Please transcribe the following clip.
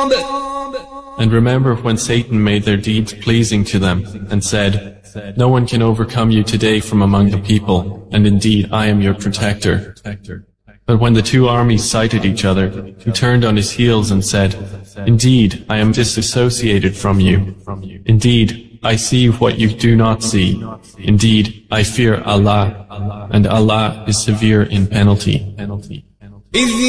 And remember when Satan made their deeds pleasing to them, and said, "No one can overcome you today from among the people, and indeed I am your protector." But when the two armies sighted each other, he turned on his heels and said, "Indeed, I am disassociated from you. Indeed, I see what you do not see. Indeed, I fear Allah, and Allah is severe in penalty."